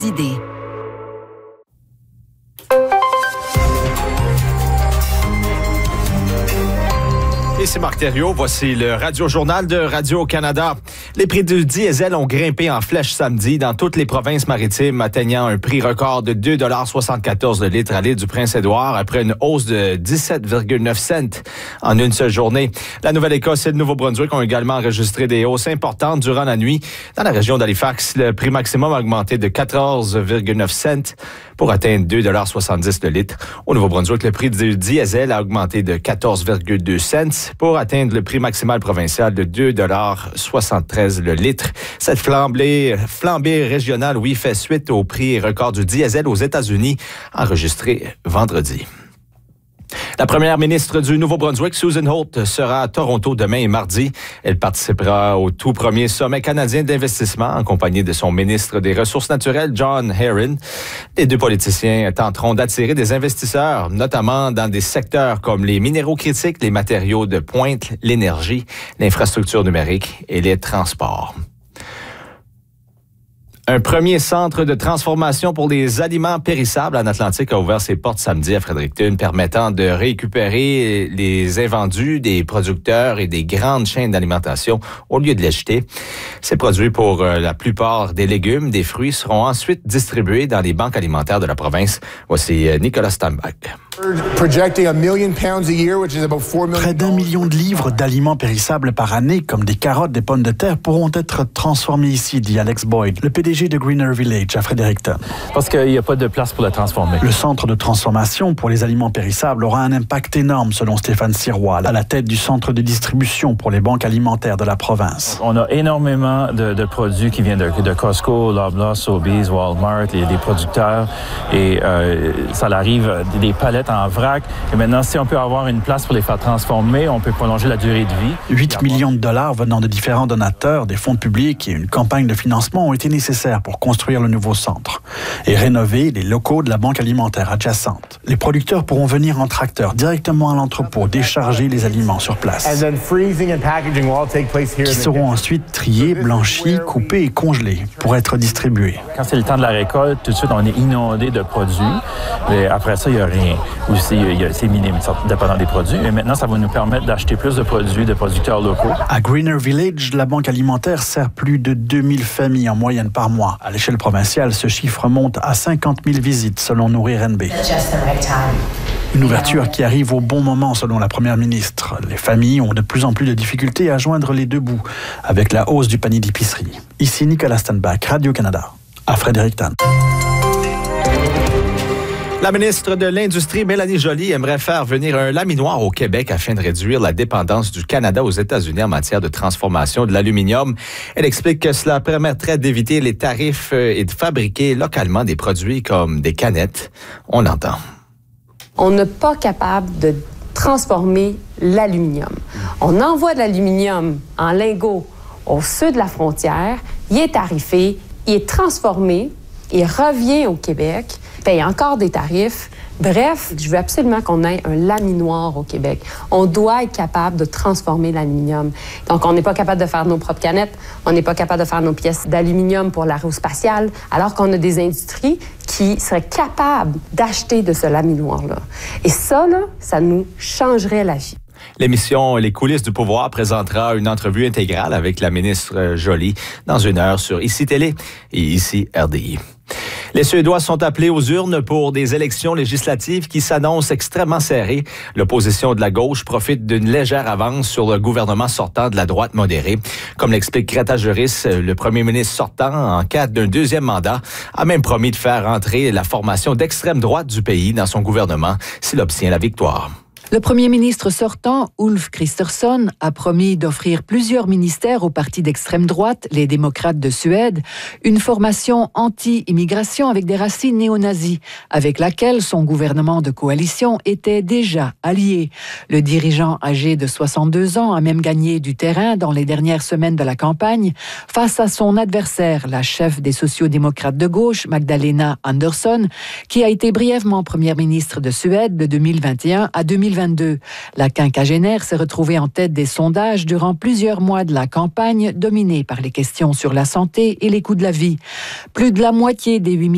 Idées. Et c'est Marc Thériault, voici le Radio-Journal de Radio-Canada. Les prix du diesel ont grimpé en flèche samedi dans toutes les provinces maritimes, atteignant un prix record de 2,74 $ le litre à l'île du Prince-Édouard après une hausse de 17,9 cents en une seule journée. La Nouvelle-Écosse et le Nouveau-Brunswick ont également enregistré des hausses importantes durant la nuit. Dans la région d'Halifax, le prix maximum a augmenté de 14,9 cents pour atteindre 2,70 $ le litre. Au Nouveau-Brunswick, le prix du diesel a augmenté de 14,2 cents pour atteindre le prix maximal provincial de 2,73 $ le litre. Cette flambée régionale, oui, fait suite au prix record du diesel aux États-Unis enregistré vendredi. La première ministre du Nouveau-Brunswick, Susan Holt, sera à Toronto demain et mardi. Elle participera au tout premier sommet canadien d'investissement en compagnie de son ministre des Ressources naturelles, John Herron. Les deux politiciens tenteront d'attirer des investisseurs, notamment dans des secteurs comme les minéraux critiques, les matériaux de pointe, l'énergie, l'infrastructure numérique et les transports. Un premier centre de transformation pour les aliments périssables en Atlantique a ouvert ses portes samedi à Fredericton, permettant de récupérer les invendus des producteurs et des grandes chaînes d'alimentation au lieu de les jeter. Ces produits, pour la plupart des légumes, des fruits, seront ensuite distribués dans les banques alimentaires de la province. Voici Nicolas Stambach. Près d'1 million de livres d'aliments périssables par année, comme des carottes, des pommes de terre, pourront être transformés ici, dit Alex Boyd, le PDG de Greener Village à Fredericton. Parce qu'il n'y a pas de place pour la transformer. Le centre de transformation pour les aliments périssables aura un impact énorme, selon Stéphane Sirois, à la tête du centre de distribution pour les banques alimentaires de la province. On a énormément de produits qui viennent de Costco, Loblaws, Sobeys, Walmart, les producteurs, et ça arrive des palettes en vrac. Et maintenant, si on peut avoir une place pour les faire transformer, on peut prolonger la durée de vie. 8 millions de dollars venant de différents donateurs, des fonds publics et une campagne de financement ont été nécessaires pour construire le nouveau centre et rénover les locaux de la banque alimentaire adjacente. Les producteurs pourront venir en tracteur directement à l'entrepôt décharger les aliments sur place, qui seront ensuite triés, blanchis, coupés et congelés pour être distribués. Quand c'est le temps de la récolte, tout de suite, on est inondé de produits. Mais après ça, il n'y a rien. Aussi, c'est minime, dépendant des produits. Et maintenant, ça va nous permettre d'acheter plus de produits de producteurs locaux. À Greener Village, la banque alimentaire sert plus de 2000 familles en moyenne par mois. À l'échelle provinciale, ce chiffre monte à 50 000 visites, selon Nourrir NB. Une ouverture qui arrive au bon moment, selon la première ministre. Les familles ont de plus en plus de difficultés à joindre les deux bouts, avec la hausse du panier d'épicerie. Ici Nicolas Stambach, Radio-Canada, à Fredericton. La ministre de l'Industrie, Mélanie Joly, aimerait faire venir un laminoir au Québec afin de réduire la dépendance du Canada aux États-Unis en matière de transformation de l'aluminium. Elle explique que cela permettrait d'éviter les tarifs et de fabriquer localement des produits comme des canettes. On l'entend. On n'est pas capable de transformer l'aluminium. On envoie de l'aluminium en lingots au sud de la frontière, il est tarifé, il est transformé, il revient au Québec, paye encore des tarifs. Bref, je veux absolument qu'on ait un laminoir au Québec. On doit être capable de transformer l'aluminium. Donc, on n'est pas capable de faire nos propres canettes, on n'est pas capable de faire nos pièces d'aluminium pour l'aérospatiale, alors qu'on a des industries qui seraient capables d'acheter de ce laminoir-là. Et ça, là, ça nous changerait la vie. L'émission Les coulisses du pouvoir présentera une entrevue intégrale avec la ministre Joly dans 1 heure sur ICI Télé et ICI RDI. Les Suédois sont appelés aux urnes pour des élections législatives qui s'annoncent extrêmement serrées. L'opposition de la gauche profite d'une légère avance sur le gouvernement sortant de la droite modérée. Comme l'explique Greta Juris, le premier ministre sortant, en cas d'un deuxième mandat, a même promis de faire entrer la formation d'extrême droite du pays dans son gouvernement s'il obtient la victoire. Le premier ministre sortant, Ulf Kristersson, a promis d'offrir plusieurs ministères au parti d'extrême droite, les démocrates de Suède, une formation anti-immigration avec des racines néo-nazis, avec laquelle son gouvernement de coalition était déjà allié. Le dirigeant âgé de 62 ans a même gagné du terrain dans les dernières semaines de la campagne face à son adversaire, la chef des sociodémocrates de gauche, Magdalena Andersson, qui a été brièvement première ministre de Suède de 2021 à 2022. La quinquagénaire s'est retrouvée en tête des sondages durant plusieurs mois de la campagne, dominée par les questions sur la santé et les coûts de la vie. Plus de la moitié des 8